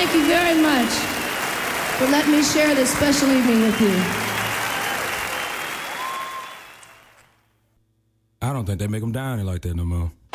thank you very much for letting me share this special evening with you. I don't think they make them down here like that no more.